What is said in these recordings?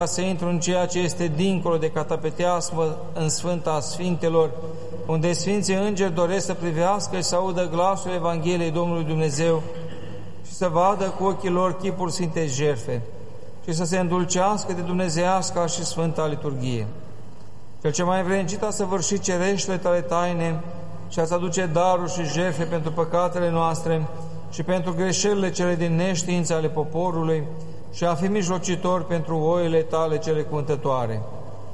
să intru în ceea ce este dincolo de catapeteasmă, în Sfânta Sfintelor, unde Sfinții Îngeri doresc să privească și să audă glasul Evangheliei Domnului Dumnezeu și să vadă cu ochii lor chipul Sfintei Jertfe și să se îndulcească de dumnezeiasca și Sfânta Liturghie. Cel ce mai vrednicit a săvârșit cereștile tale taine și a-ți aduce daruri și jertfe pentru păcatele noastre și pentru greșelile cele din neștiință ale poporului și a fi mijlocitor pentru oile tale cele cuvântătoare.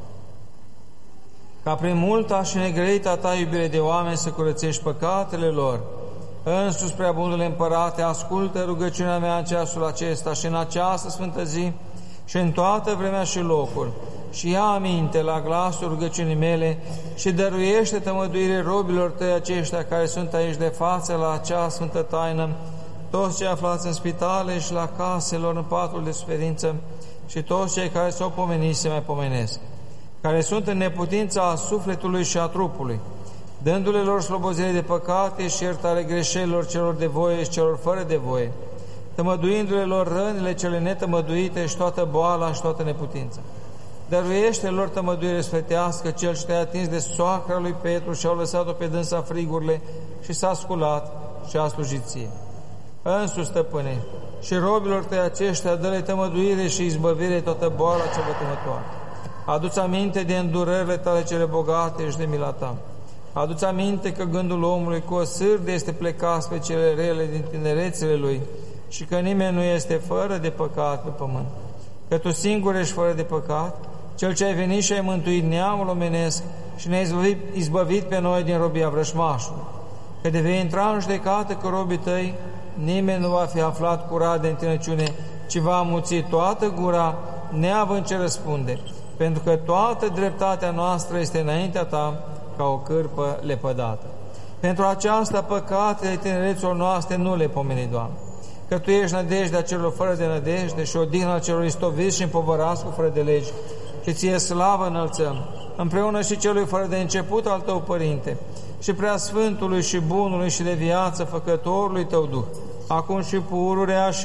Ca prin multa și negrăita ta iubire de oameni să curățești păcatele lor, însuși preabundule Împărate, ascultă rugăciunea mea în ceasul acesta și în această sfântă zi și în toată vremea și locul, și ia aminte la glasul rugăciunii mele și dăruiește tămăduire robilor tăi aceștia care sunt aici de față la acea sfântă taină, toți cei aflați în spitale și la caselor în patul de suferință și toți cei care s-au pomenit se mai pomenesc, care sunt în neputința a sufletului și a trupului, dându-le lor slobozire de păcate și iertare greșelilor celor de voie și celor fără de voie, tămăduindu-le lor rănile cele netămăduite și toată boala și toată neputința. Dăruiește lor tămăduire sfătească, cel ce te-a atins de soacra lui Petru și au lăsat-o pe dânsa frigurile și s-a sculat și a slujit ție. Însuși, Stăpâne, și robilor tăi aceștia dă-le tămăduire și izbăvire toată boala cea vătămătoare. Adu-ți aminte de îndurările tale cele bogate și de mila ta. Adu-ți aminte că gândul omului cu o sârdă este plecat spre cele rele din tinerețele lui și că nimeni nu este fără de păcat pe pământ. Că tu singur ești fără de păcat, cel ce ai venit și ai mântuit neamul omenesc și ne-ai izbăvit pe noi din robia vrășmașului. Că de vei intra în judecată cu robii tăi, nimeni nu va fi aflat curat de întinăciune, ci va amuți toată gura, neavând ce răspunde, pentru că toată dreptatea noastră este înaintea ta ca o cârpă lepădată. Pentru aceasta păcatele tinereților noastre nu le pomeni, Doamne, că Tu ești nădejdea celor fără de nădejde și odihna celor istoviți și împovărați cu fără de legi, și Ție slavă înălțăm, împreună și celui fără de început al Tău, Părinte, și Preasfântului și Bunului și de viață Făcătorului Tău Duh, acum și pururea și